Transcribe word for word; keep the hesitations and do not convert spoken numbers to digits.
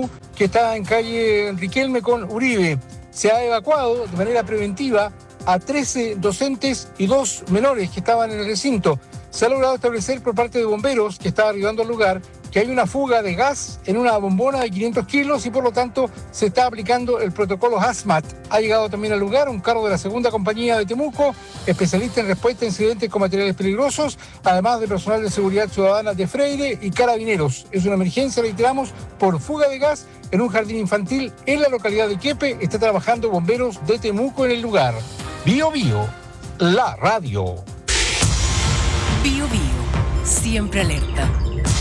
Maipú, que está en calle Riquelme con Uribe. Se ha evacuado de manera preventiva a trece docentes y dos menores que estaban en el recinto. Se ha logrado establecer por parte de bomberos que estaba arribando al lugar que hay una fuga de gas en una bombona de quinientos kilos y por lo tanto se está aplicando el protocolo HAZMAT. Ha llegado también al lugar un carro de la segunda compañía de Temuco, especialista en respuesta a incidentes con materiales peligrosos, además de personal de seguridad ciudadana de Freire y carabineros. Es una emergencia, reiteramos, por fuga de gas en un jardín infantil en la localidad de Quiepe. Está trabajando bomberos de Temuco en el lugar. Bio Bio, la radio. Bio Bio, siempre alerta.